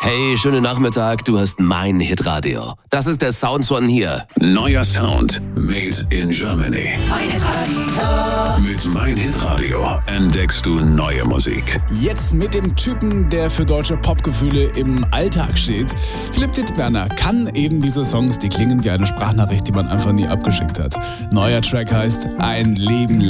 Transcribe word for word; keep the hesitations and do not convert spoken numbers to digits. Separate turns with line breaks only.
Hey, schönen Nachmittag, du hast mein Hitradio. Das ist der Sound von hier.
Neuer Sound, made in Germany.
Mein Hitradio.
Mit Mein Hitradio entdeckst du neue Musik.
Jetzt mit dem Typen, der für deutsche Popgefühle im Alltag steht. Philipp Dittberner kann eben diese Songs, die klingen wie eine Sprachnachricht, die man einfach nie abgeschickt hat. Neuer Track heißt Ein Leben lang.